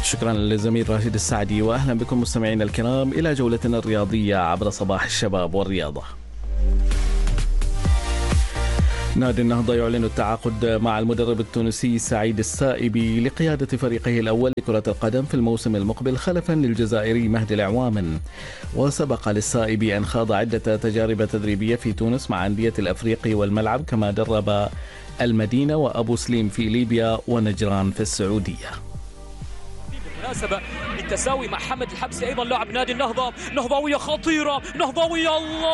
شكرا للزميل راشد السعدي، وأهلا بكم مستمعينا الكرام إلى جولتنا الرياضية عبر صباح الشباب والرياضة. نادي النهضة يعلن التعاقد مع المدرب التونسي سعيد السائبي لقيادة فريقه الأول لكرة القدم في الموسم المقبل خلفا للجزائري مهدي العوامن. وسبق للسائبي أن خاض عدة تجارب تدريبية في تونس مع أندية الأفريقي والملعب، كما درب المدينة وأبو سليم في ليبيا ونجران في السعودية. بالمناسبة بالتساوي مع حمد الحبسي أيضا لاعب نادي النهضة، نهضوية خطيرة، نهضوية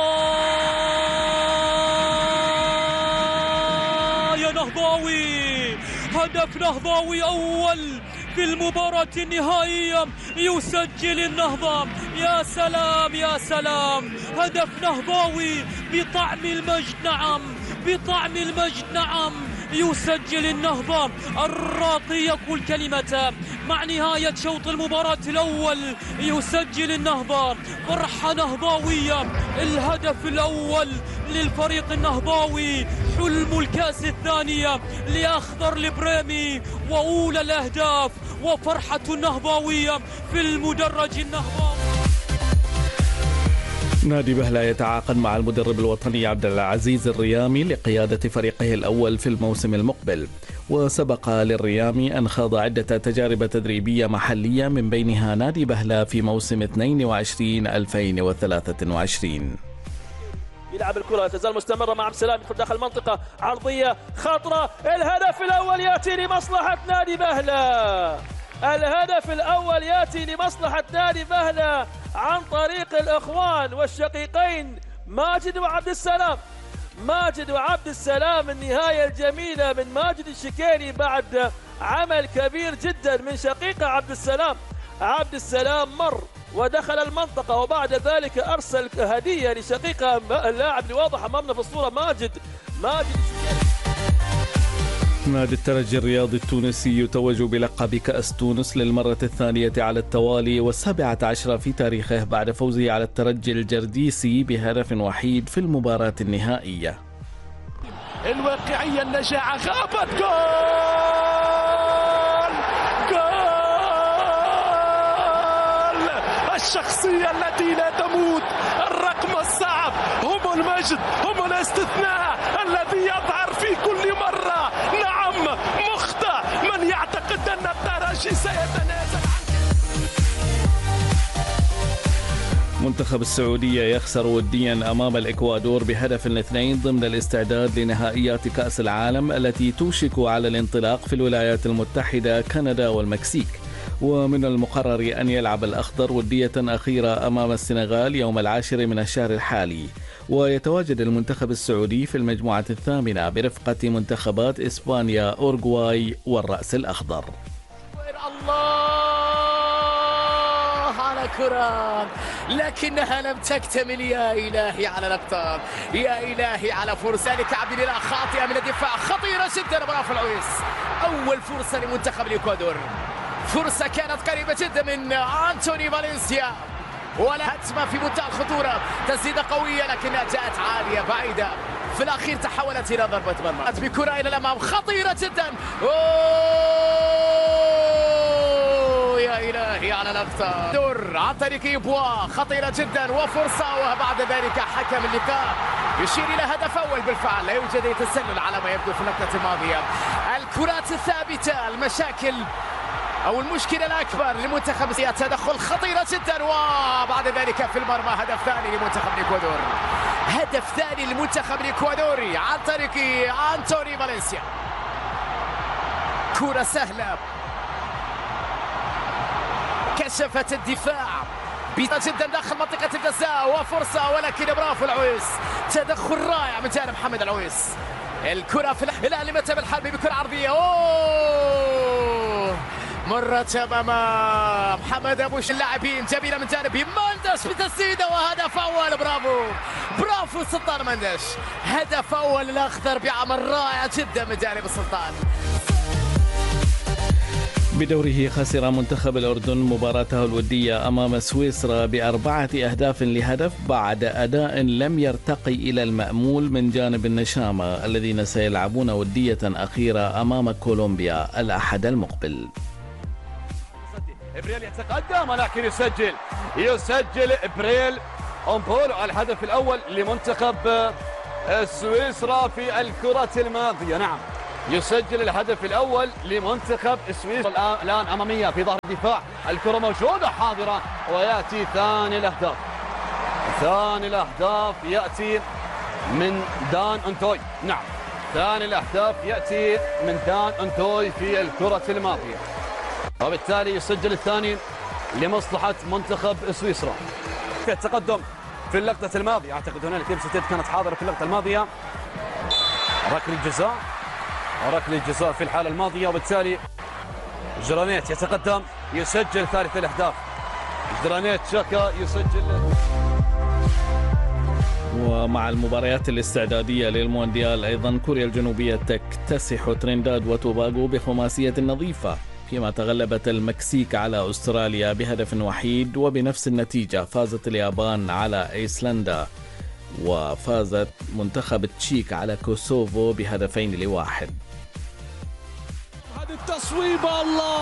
الله يا نهضاوي، هدف نهضاوي أول في المباراة النهائية يسجل النهضة. يا سلام يا سلام، هدف نهضاوي بطعم المجد، نعم بطعم المجد، نعم يسجل النهضة الراقي يقول كلمة مع نهاية شوط المباراة الأول. يسجل النهضة، فرحة نهضاوية، الهدف الأول للفريق النهضاوي، حلم الكأس الثانية لأخضر البريمي وأولى الأهداف، وفرحة النهضاوية في المدرج النهضاوي. نادي بهلة يتعاقد مع المدرب الوطني عبد العزيز الريامي لقيادة فريقه الأول في الموسم المقبل. وسبق للريامي أن خاض عدة تجارب تدريبية محلية من بينها نادي بهلة في موسم 22-2023. يلعب الكرة تزال مستمرة مع عبد السلام، يدخل داخل المنطقة، عرضية خطرة، الهدف الأول يأتي لمصلحة نادي بهلة. الهدف الأول يأتي لمصلحة نادي بهلة عن طريق الإخوان والشقيقين ماجد وعبد السلام. ماجد وعبد السلام، النهاية الجميلة من ماجد الشكيري بعد عمل كبير جدا من شقيقه عبد السلام. عبد السلام مر ودخل المنطقة وبعد ذلك أرسل هدية لشقيقه اللاعب اللي واضح أمامنا في الصورة ماجد الشكيري. نادي الترجي الرياضي التونسي يتوج بلقب كأس تونس للمرة الثانية على التوالي وال17 في تاريخه بعد فوزه على الترجي الجرديسي بهدف وحيد في المباراة النهائية. الواقعية، النجاعة، غابت، جول الشخصية التي لا تموت، الرقم الصعب، هم المجد، هم الاستثناء الذي يظهر في كل مرة. نعم، مخطئ من يعتقد أن الترجي سيتنازل. منتخب السعودية يخسر وديا أمام الإكوادور ب2-2 ضمن الاستعداد لنهائيات كأس العالم التي توشك على الانطلاق في الولايات المتحدة، كندا والمكسيك. ومن المقرر أن يلعب الأخضر ودية أخيرة أمام السنغال يوم 10 من الشهر الحالي. ويتواجد المنتخب السعودي في المجموعة الثامنة برفقة منتخبات إسبانيا، أورغواي والرأس الأخضر. الله على كرة، لكنها لم تكتمل. يا إلهي على الأبطال، يا إلهي على فرصة لكعب الله خاطئة من الدفاع، خطيرة جدا. برافو العويس، أول فرصة لمنتخب الإكوادور، فرصة كانت قريبة جدا من أنتوني فالنسيا، ولا هتمة في منتهى الخطورة، تسديدة قوية لكنها جاءت عالية بعيدة، في الأخير تحولت إلى ضربة مرمى بكرة إلى الأمام، خطيرة جدا. أوه يا إلهي على الأخطاء، دور عن طريق يبوا، خطيرة جدا وفرصة، وبعد ذلك حكم اللقاء يشير إلى هدف أول. بالفعل لا يوجد أي تسلل على ما يبدو في اللقطة الماضية. الكرات الثابتة، المشاكل أو المشكلة الأكبر لمنتخب السياد، تدخل خطيرة جدا، وبعد ذلك في المرمى هدف ثاني لمنتخب الإكوادور، هدف ثاني للمنتخب الإكوادوري عن طريق أنتوني فالنسيا. كرة سهلة، كشفت الدفاع جدا داخل منطقة الجزاء، وفرصة، ولكن برافو العويس، تدخل رائع من جانب محمد العويس. الكرة في الأهلي متى بالحربي بكرة عرضية، أوه مرت أمام محمد أبوش، اللاعبين جميلة من جانب مندش بتسديدة وهدف أول. برافو سلطان مندش، هدف أول الأخضر بعمل رائع جدا من جانب السلطان. بدوره خسر منتخب الأردن مباراته الودية أمام سويسرا ب4 أهداف لهدف بعد أداء لم يرتقي إلى المأمول من جانب النشامة الذين سيلعبون ودية أخيرة أمام كولومبيا الأحد المقبل. إبريل يتقدم ولكن يسجل إبريل أمبولو الهدف الأول لمنتخب سويسرا في الكرة الماضية. نعم، يسجل الهدف الأول لمنتخب سويسرا. الآن أمامية في ظهر الدفاع، الكرة موجودة حاضرة، ويأتي ثاني الأهداف يأتي من دان أنتوي. نعم، ثاني الأهداف يأتي من دان أنتوي في الكرة الماضية، وبالتالي يسجل الثاني لمصلحة منتخب سويسرا. في التقدم في اللقطة الماضية، أعتقد هنالك لمسة يد كانت حاضرة في اللقطة الماضية، ركلة جزاء في الحالة الماضية، وبالتالي جرانيت يتقدم يسجل ثالث الأهداف. جرانيت شاكا يسجل. ومع المباريات الاستعدادية للمونديال أيضا كوريا الجنوبية تكتسح ترينداد وتوباغو بخماسية نظيفة، فيما تغلبت المكسيك على أستراليا بهدف وحيد، وبنفس النتيجة فازت اليابان على أيسلندا، وفازت منتخب تشيك على كوسوفو ب2-1. هذه التصويبة،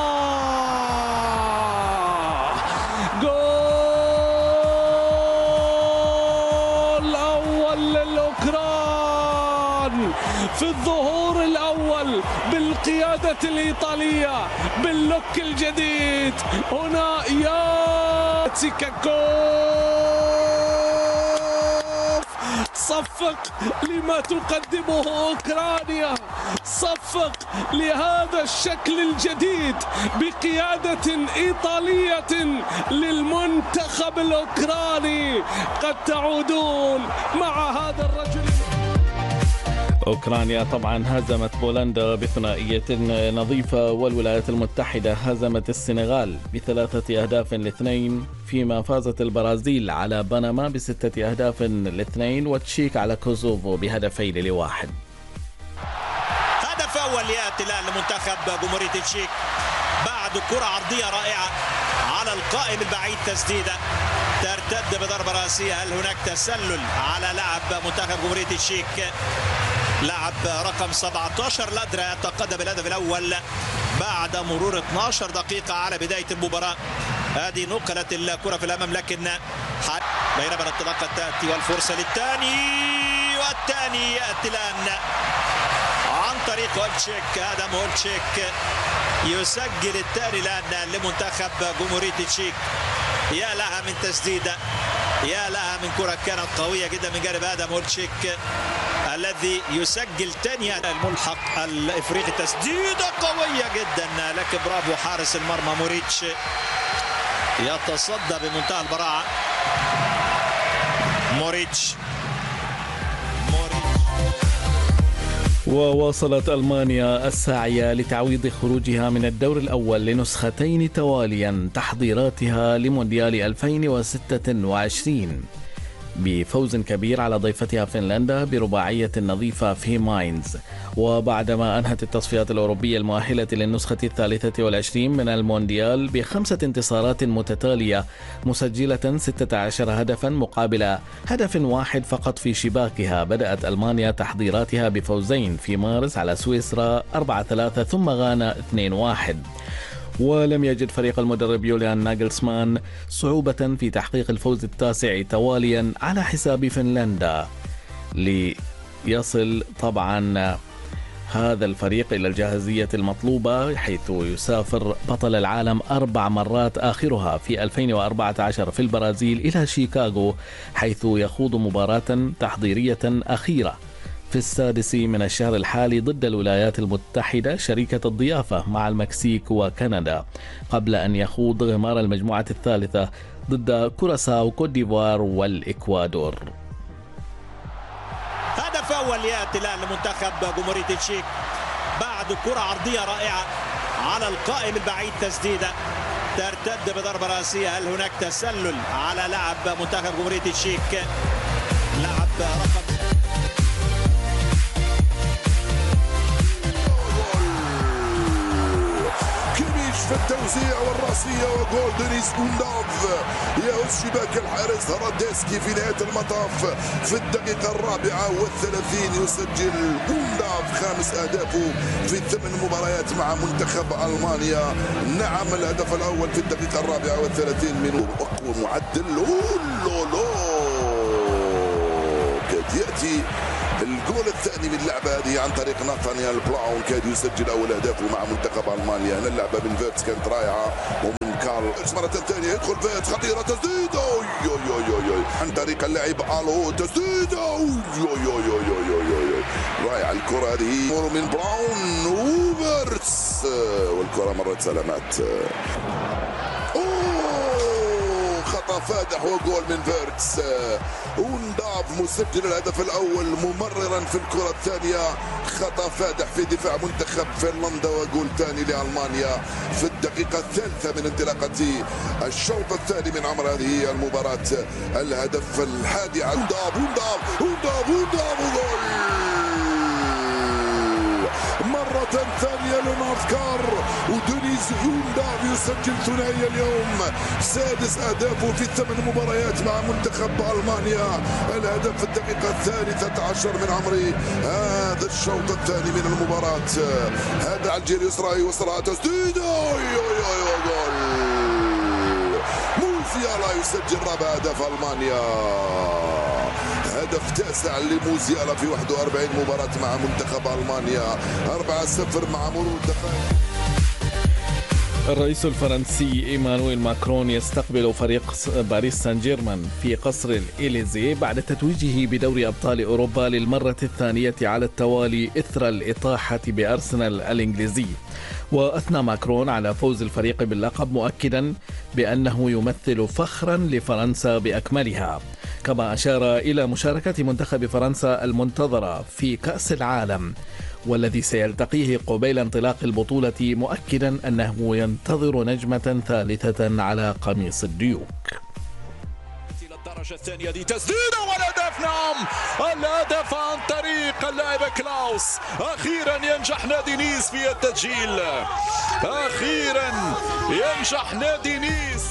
الله، جول أول للأوكران في الظهور الأول بالقيادة الإيطالية باللوك الجديد. هنا يا تسيكاكوف، صفق لما تقدمه أوكرانيا، صفق لهذا الشكل الجديد بقيادة إيطالية للمنتخب الأوكراني. قد تعودون مع هذا الرجل. أوكرانيا طبعا هزمت بولندا بثنائية نظيفة، والولايات المتحدة هزمت السنغال ب3-2، فيما فازت البرازيل على بنما ب6-2، وتشيك على كوسوفو ب2-1. هدف أول يأتي الآن لمنتخب جمهورية التشيك بعد كرة عرضية رائعة على القائم البعيد، تسديدة ترتد بضربة رأسية. هل هناك تسلل على لاعب منتخب جمهورية التشيك؟ لاعب رقم 17 لادرا يتقدم بالهدف الأول بعد مرور 12 دقيقة على بداية المباراة. هذه نقلت الكرة في الأمام، لكن بينما الانطلاقة تأتي والفرصة والثاني يأتي الآن عن طريق هولتشيك. آدم هولتشيك يسجل الثاني الآن لمنتخب جمهورية التشيك. يا لها من تسديدة، يا لها من كرة كانت قوية جدا من جانب آدم هولتشيك الذي يسجل ثاني الملحق الإفريقي. تسديدة قوية جدا، لكن برافو حارس المرمى موريتش يتصدى بمنتهى البراعة. موريتش. وواصلت ألمانيا السعي لتعويض خروجها من الدور الأول لنسختين تواليا تحضيراتها لمونديال 2026 بفوز كبير على ضيفتها فنلندا برباعية نظيفة في ماينز. وبعدما أنهت التصفيات الأوروبية المؤهلة للنسخة 23 من المونديال ب5 انتصارات متتالية، مسجلة 16 هدفا مقابل هدف واحد فقط في شباكها، بدأت ألمانيا تحضيراتها بفوزين في مارس على سويسرا 4-3 ثم غانا 2-1. ولم يجد فريق المدرب يوليان ناغلسمان صعوبة في تحقيق الفوز التاسع تواليا على حساب فنلندا، ليصل طبعا هذا الفريق إلى الجاهزية المطلوبة، حيث يسافر بطل العالم 4 مرات آخرها في 2014 في البرازيل إلى شيكاغو، حيث يخوض مباراة تحضيرية أخيرة في 6 من الشهر الحالي ضد الولايات المتحدة شريكة الضيافة مع المكسيك وكندا، قبل أن يخوض غمار المجموعة الثالثة ضد كوراساو كوت ديفوار والإكوادور. هدف أول يأتي الآن لمنتخب جمهورية التشيك بعد كرة عرضية رائعة على القائم البعيد، تسديدة ترتد بضربة رأسية. هل هناك تسلل على لاعب منتخب جمهورية التشيك؟ لاعب رقم في التوزيع والرأسية وجول دينيس أونداف يهز شباك الحارس هراديسكي في نهاية المطاف. في الدقيقة 34 يسجل أونداف 5 أهدافه في 8 مباريات مع منتخب ألمانيا. نعم الهدف الأول في الدقيقة 34 من أقوى معدل. كاد يأتي الجول الثاني من اللعبة هذه عن طريق ناتانيال بلاون، كاد يسجل أول أهدافه مع منتخب ألمانيا. هنا اللعبة من فيرتس كانت رائعة ومن كارل مرة ثانية يدخل فيرتس، خطيرة تسديدة عن طريق اللاعب ألو، تسديدة رائعة الكرة هذه من براون وفيرتس والكرة مرت سلامات. خطأ فادح وجول من فيرتس. أونداف مسجل الهدف الأول ممررا في الكرة الثانية. خطأ فادح في دفاع منتخب فنلندا وجول ثاني لألمانيا في الدقيقة 3 من انطلاقة الشوط الثاني من عمر هذه المباراة. الهدف الحادي عن أونداف وجول مرة ثانية ليونارد كار ودينيس أونداف يسجل ثنائي اليوم 6 أهدافه في 8 مباريات مع منتخب ألمانيا. الهدف في الدقيقة 13 من عمر هذا الشوط الثاني من المباراة. هذا على الجهة اليسرى يوصلها تسديدة جول. موسيالا يسجل رابع أهداف ألمانيا. هدف 9 لموسيالا في 41 مباراة مع منتخب ألمانيا. 4-0 مع مرور الدقائق. الرئيس الفرنسي إيمانويل ماكرون يستقبل فريق باريس سان جيرمان في قصر الإليزي بعد تتويجه بدوري أبطال أوروبا للمرة الثانية على التوالي إثر الإطاحة بأرسنال الإنجليزي. وأثنى ماكرون على فوز الفريق باللقب مؤكدا بأنه يمثل فخرا لفرنسا بأكملها، كما أشار إلى مشاركة منتخب فرنسا المنتظرة في كأس العالم والذي سيلتقيه قبيل انطلاق البطولة، مؤكدا أنه ينتظر نجمة ثالثة على قميص الديوك. الدرجة الثانية دي تسديدة والهدف. نعم الهدف عن طريق اللاعب كلاوس. أخيرا ينجح نادي نيس في التسجيل. أخيرا ينجح نادي نيس.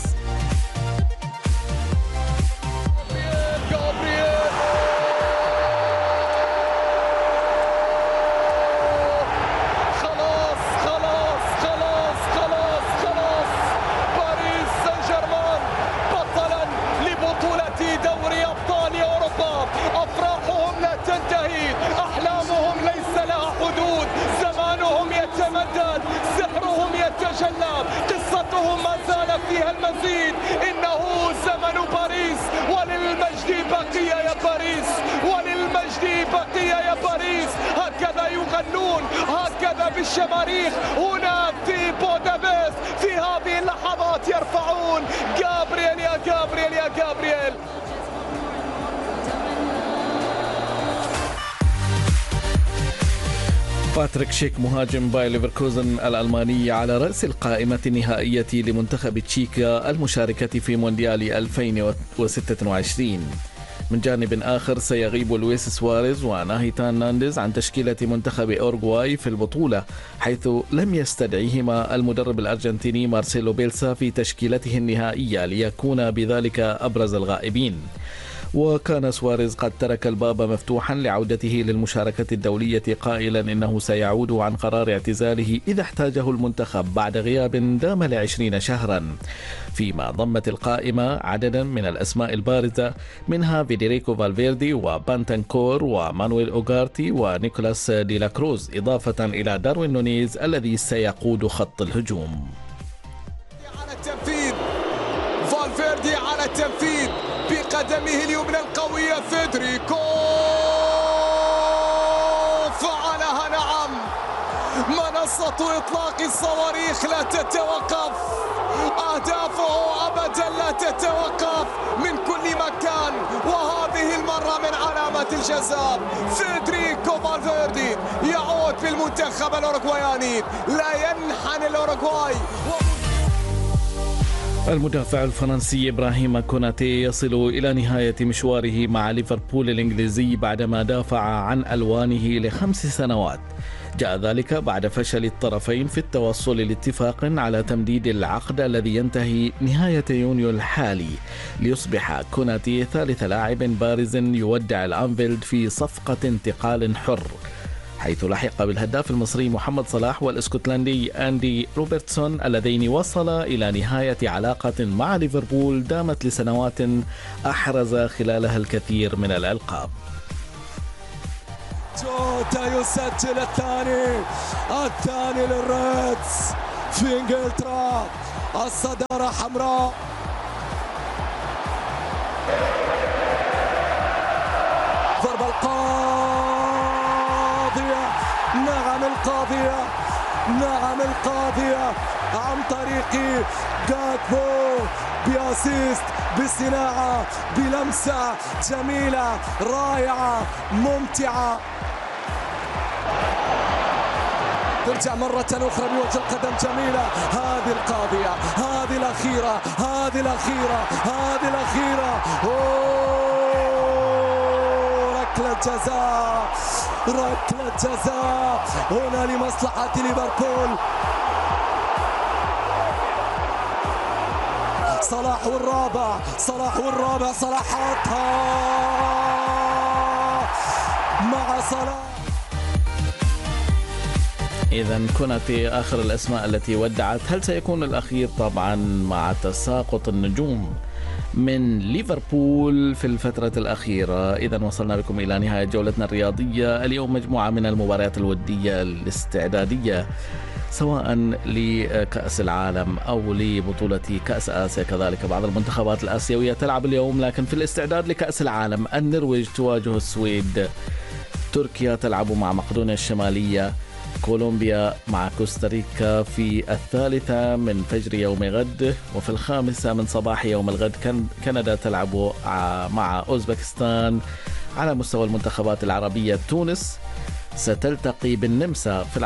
قصتهم ما زال فيها المزيد. إنه زمن باريس وللمجد بقية يا باريس، وللمجد بقية يا باريس. هكذا يغنون، هكذا بالشماريخ هنا في بودابست في هذه اللحظات يرفعون جابرييل يا جابرييل يا جابرييل. باتريك شيك مهاجم باير ليفركوزن الألماني على رأس القائمة النهائية لمنتخب تشيكيا المشاركة في مونديال 2026. من جانب آخر سيغيب لويس سواريز وناهيتان نانديز عن تشكيلة منتخب أورغواي في البطولة، حيث لم يستدعيهما المدرب الأرجنتيني مارسيلو بيلسا في تشكيلته النهائية ليكون بذلك أبرز الغائبين. وكان سواريز قد ترك الباب مفتوحا لعودته للمشاركة الدولية، قائلا إنه سيعود عن قرار اعتزاله إذا احتاجه المنتخب بعد غياب دام ل20 شهرا. فيما ضمت القائمة عددا من الأسماء البارزة، منها فيديريكو فالفيردي وبانتنكور ومانويل أوغارتي ونيكولاس دي لا كروز، إضافة إلى داروين نونيز الذي سيقود خط الهجوم. على التنفيذ فالفيردي، على التنفيذ بقدمه اليمنى القوية. فيدريكو فعلها. نعم منصة إطلاق الصواريخ لا تتوقف، أهدافه أبدا لا تتوقف من كل مكان، وهذه المرة من علامة الجزاء. فيدريكو فالفيردي يعود بالمنتخب الأوروغواياني، لا ينحن الأوروغواي. المدافع الفرنسي إبراهيم كوناتي يصل إلى نهاية مشواره مع ليفربول الإنجليزي بعدما دافع عن ألوانه ل5 سنوات. جاء ذلك بعد فشل الطرفين في التوصل لاتفاق على تمديد العقد الذي ينتهي نهاية يونيو الحالي، ليصبح كوناتي ثالث لاعب بارز يودع الأنفيلد في صفقة انتقال حر، حيث لحق بالهداف المصري محمد صلاح والاسكتلندي أندي روبرتسون اللذين وصلا إلى نهاية علاقة مع ليفربول دامت لسنوات أحرز خلالها الكثير من الألقاب. جوتا يسجل الثاني للريدز في انجلترا، الصدارة حمراء. ضربة القاضية، نعم القاضية عن طريق جاكبو، بأسيست، بصناعة، بلمسة جميلة رائعة ممتعة. ترجع مرة أخرى بوجه القدم جميلة، هذه القاضية، هذه الأخيرة. ركلة جزاء هنا لمصلحة ليفربول. صلاح والرابع، صلاح حطها مع صلاح. إذن كوناتي آخر الأسماء التي ودعت. هل سيكون الأخير؟ طبعا مع تساقط النجوم من ليفربول في الفترة الأخيرة. إذن وصلنا بكم إلى نهاية جولتنا الرياضية اليوم. مجموعة من المباريات الودية الاستعدادية سواء لكأس العالم أو لبطولة كأس آسيا، كذلك بعض المنتخبات الآسيوية تلعب اليوم. لكن في الاستعداد لكأس العالم، النرويج تواجه السويد، تركيا تلعب مع مقدونيا الشمالية، كولومبيا مع كوستاريكا في 3 من فجر يوم غد، وفي 5 من صباح يوم الغد كندا تلعب مع أوزبكستان. على مستوى المنتخبات العربية، تونس ستلتقي بالنمسا في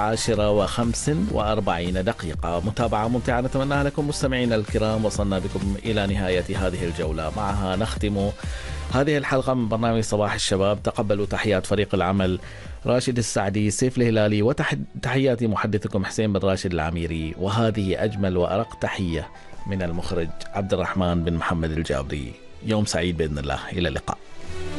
10:45. متابعة ممتعة نتمناها لكم مستمعين الكرام. وصلنا بكم إلى نهاية هذه الجولة، معها نختم هذه الحلقة من برنامج صباح الشباب. تقبلوا تحيات فريق العمل راشد السعدي، سيف الهلالي، وتحياتي محدثكم حسين بن راشد العميري. وهذه أجمل وأرق تحية من المخرج عبد الرحمن بن محمد الجابري. يوم سعيد بإذن الله، إلى اللقاء.